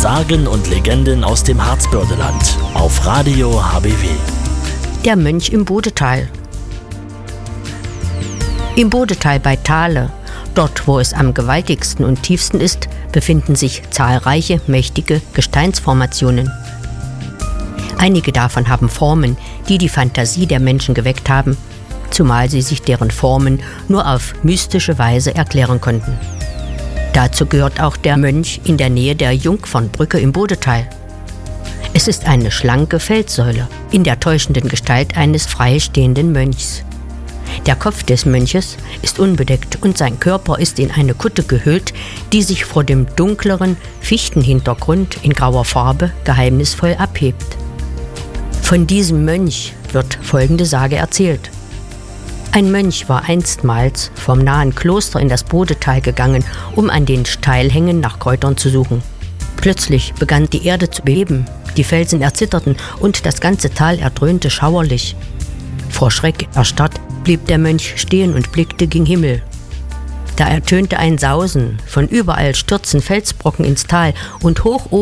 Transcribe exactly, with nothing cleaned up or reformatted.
Sagen und Legenden aus dem Harzbördeland auf Radio H B W. Der Mönch im Bodetal. Im Bodetal bei Thale, dort wo es am gewaltigsten und tiefsten ist, befinden sich zahlreiche mächtige Gesteinsformationen. Einige davon haben Formen, die die Fantasie der Menschen geweckt haben, zumal sie sich deren Formen nur auf mystische Weise erklären konnten. Dazu gehört auch der Mönch in der Nähe der Jungfernbrücke im Bodetal. Es ist eine schlanke Felssäule in der täuschenden Gestalt eines freistehenden Mönchs. Der Kopf des Mönches ist unbedeckt und sein Körper ist in eine Kutte gehüllt, die sich vor dem dunkleren Fichtenhintergrund in grauer Farbe geheimnisvoll abhebt. Von diesem Mönch wird folgende Sage erzählt. Ein Mönch war einstmals vom nahen Kloster in das Bodetal gegangen, um an den Steilhängen nach Kräutern zu suchen. Plötzlich begann die Erde zu beben, die Felsen erzitterten und das ganze Tal erdröhnte schauerlich. Vor Schreck erstarrt blieb der Mönch stehen und blickte gen Himmel. Da ertönte ein Sausen, von überall stürzen Felsbrocken ins Tal und hoch oben